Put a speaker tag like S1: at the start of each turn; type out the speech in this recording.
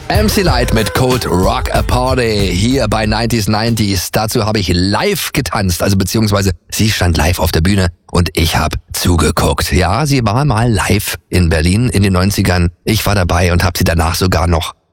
S1: MC Light mit Cold Rock a Party hier bei 90s. Dazu habe ich live getanzt, also beziehungsweise sie stand live auf der Bühne und ich habe zugeguckt. Ja, sie war mal live in Berlin in den 90ern. Ich war dabei und habe sie danach sogar noch